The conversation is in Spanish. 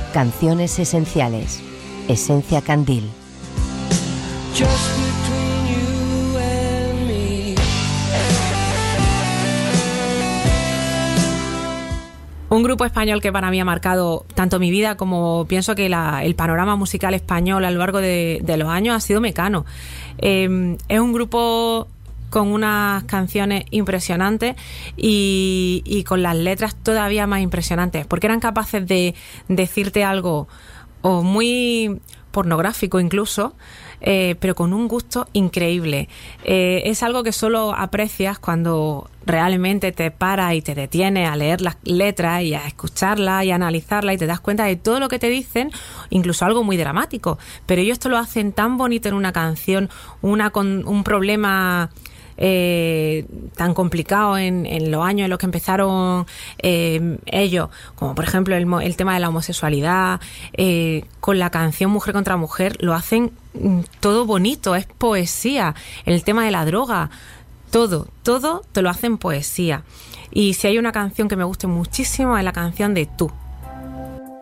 Canciones esenciales. Esencia Candil. Un grupo español que para mí ha marcado tanto mi vida como pienso que el panorama musical español a lo largo de los años ha sido Mecano. Es un grupo con unas canciones impresionantes y con las letras todavía más impresionantes, porque eran capaces de decirte algo o muy pornográfico incluso, pero con un gusto increíble. Es algo que solo aprecias cuando realmente te paras y te detienes a leer las letras y a escucharlas y a analizarlas y te das cuenta de todo lo que te dicen, incluso algo muy dramático. Pero ellos esto lo hacen tan bonito en una canción, con un problema tan complicado en los años en los que empezaron ellos, como por ejemplo el tema de la homosexualidad, con la canción Mujer contra Mujer lo hacen todo bonito, es poesía. El tema de la droga, todo te lo hacen poesía. Y si hay una canción que me guste muchísimo es la canción de Tú.